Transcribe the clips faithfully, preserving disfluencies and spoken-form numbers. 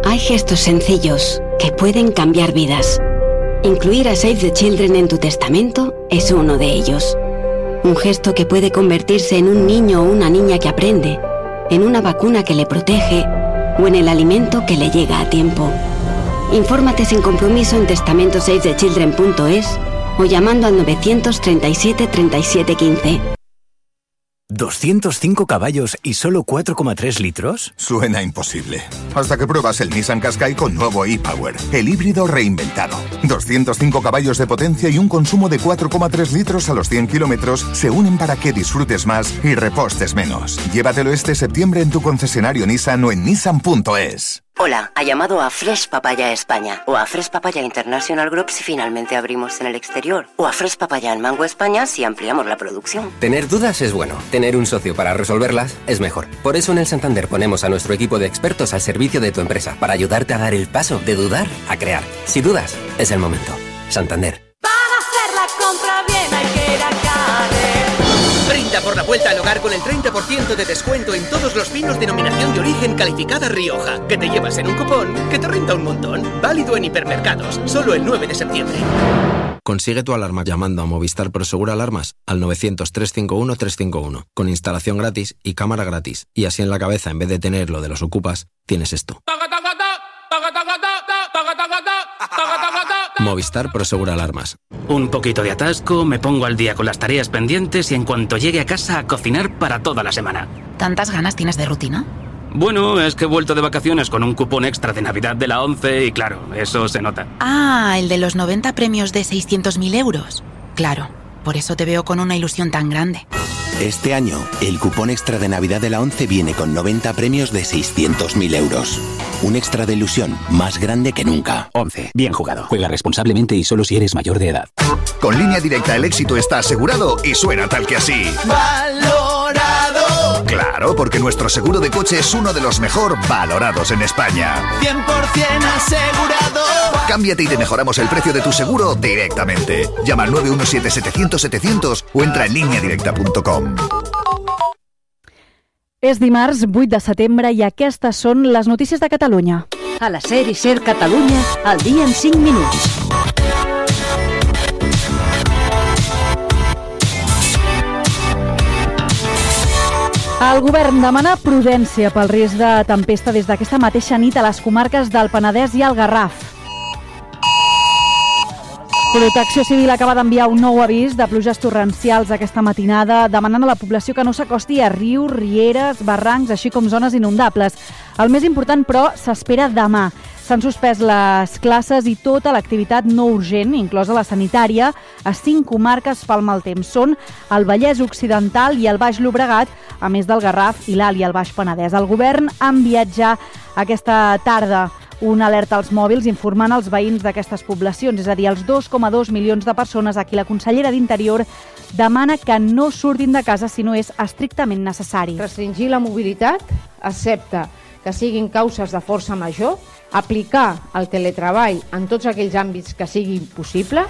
Hay gestos sencillos que pueden cambiar vidas. Incluir a Save the Children en tu testamento es uno de ellos. Un gesto que puede convertirse en un niño o una niña que aprende, en una vacuna que le protege o en el alimento que le llega a tiempo. Infórmate sin compromiso en testamento save the children punto es o llamando al novecientos treinta y siete treinta y siete quince. ¿doscientos cinco caballos y solo cuatro coma tres litros? Suena imposible. Hasta que pruebas el Nissan Qashqai con nuevo e-Power, el híbrido reinventado. doscientos cinco caballos de potencia y un consumo de cuatro coma tres litros a los cien kilómetros se unen para que disfrutes más y repostes menos. Llévatelo este septiembre en tu concesionario Nissan o en nissan punto es. Hola, ha llamado a Fresh Papaya España o a Fresh Papaya International Group si finalmente abrimos en el exterior o a Fresh Papaya en Mango España si ampliamos la producción. Tener dudas es bueno, tener un socio para resolverlas es mejor. Por eso en el Santander ponemos a nuestro equipo de expertos al servicio de tu empresa para ayudarte a dar el paso de dudar a crear. Si dudas, es el momento. Santander. Para hacer la compra bien hay que ir a Carrer. Brinda por la vuelta al hogar con el treinta por ciento de descuento en todos los vinos denominación de origen calificada Rioja, que te llevas en un cupón que te renta un montón. Válido en hipermercados, solo el nueve de septiembre. Consigue tu alarma llamando a Movistar Prosegur Alarmas al novecientos, trescientos cincuenta y uno, trescientos cincuenta y uno, con instalación gratis y cámara gratis. Y así en la cabeza, en vez de tener lo de los ocupas, tienes esto. Movistar Prosegur Alarmas. Un poquito de atasco, me pongo al día con las tareas pendientes y en cuanto llegue a casa a cocinar para toda la semana. ¿Tantas ganas tienes de rutina? Bueno, es que he vuelto de vacaciones con un cupón extra de Navidad de la ONCE y claro, eso se nota. Ah, el de los noventa premios de seiscientos mil euros. Claro, por eso te veo con una ilusión tan grande. Este año, el cupón extra de Navidad de la ONCE viene con noventa premios de seiscientos mil euros. Un extra de ilusión más grande que nunca. ONCE. Bien jugado. Juega responsablemente y solo si eres mayor de edad. Con Línea Directa el éxito está asegurado y suena tal que así. ¡Valorado! Claro, porque nuestro seguro de coche es uno de los mejor valorados en España. cien por ciento asegurado. Cámbiate y te mejoramos el precio de tu seguro directamente. Llama al nueve uno siete, setecientos, setecientos o entra en línea directa punto com. És dimarts vuit de setembre i aquestes són les notícies de Catalunya. A la SER i SER Catalunya, al dia en cinc minuts. El govern demana prudència pel risc de tempesta des d'aquesta mateixa nit a les comarques del Penedès i el Garraf. Protecció Civil acaba d'enviar un nou avís de pluges torrencials aquesta matinada, demanant a la població que no s'acosti a rius, rieres, barrancs, així com zones inundables. El més important, però, s'espera demà. S'han suspès les classes i tota l'activitat no urgent, inclosa la sanitària, a cinc comarques pel mal temps. Són el Vallès Occidental i el Baix Llobregat, a més del Garraf i l'Alt i el Baix Penedès. El govern ha enviat ja aquesta tarda una alerta als mòbils informant als veïns d'aquestes poblacions, és a dir, els dos coma dos milions de persones a qui la consellera d'Interior demana que no surtin de casa si no és estrictament necessari. Restringir la mobilitat, excepte que siguin causes de força major, aplicar el teletreball en tots aquells àmbits que sigui possible.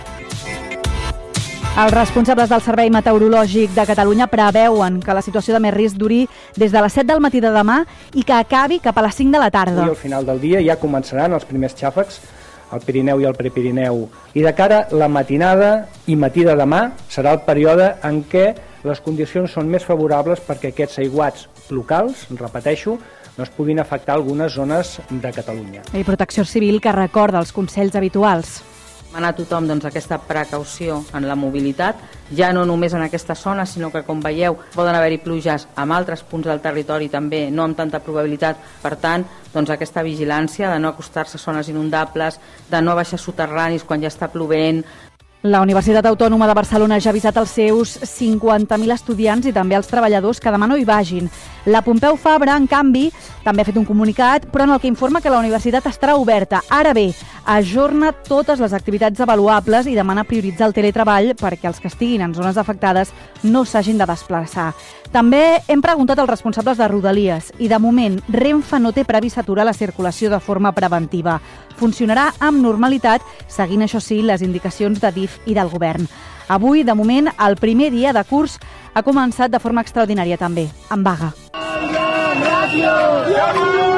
Els responsables del Servei Meteorològic de Catalunya preveuen que la situació de més risc duri des de les set del matí de demà i que acabi cap a les cinc de la tarda. I al final del dia ja començaran els primers xàfecs al Pirineu i al Prepirineu. I de cara a la matinada i matí de demà serà el període en què les condicions són més favorables perquè aquests aiguats locals, repeteixo, no es puguin afectar algunes zones de Catalunya. I Protecció Civil que recorda els consells habituals. Demanar a tothom doncs, aquesta precaució en la mobilitat, ja no només en aquesta zona, sinó que, com veieu, poden haver-hi pluges en altres punts del territori també, no amb tanta probabilitat. Per tant, doncs, aquesta vigilància de no acostar-se a zones inundables, de no baixar soterranis quan ja està plovent. La Universitat Autònoma de Barcelona ja ha avisat els seus cinquanta mil estudiants i també els treballadors que demà no hi vagin. La Pompeu Fabra, en canvi, també ha fet un comunicat, però en el que informa que la universitat estarà oberta. Ara bé, ajorna totes les activitats avaluables i demana prioritzar el teletreball perquè els que estiguin en zones afectades no s'hagin de desplaçar. També hem preguntat als responsables de Rodalies i, de moment, Renfe no té previst aturar la circulació de forma preventiva. Funcionarà amb normalitat, seguint, això sí, les indicacions de D I F i del govern. Avui, de moment, el primer dia de curs ha començat de forma extraordinària també, amb vaga.